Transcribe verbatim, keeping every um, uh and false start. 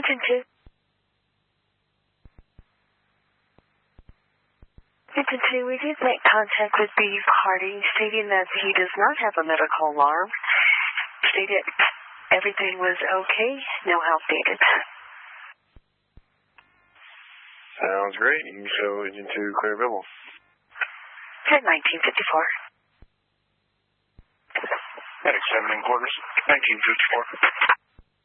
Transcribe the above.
Agent two. Agent two, we did make contact with the party stating that he does not have a medical alarm. Stated everything was okay, no help needed. Sounds great. You can show Agent two clear visible. At nineteen fifty-four. Medic seven in quarters, nineteen fifty-four.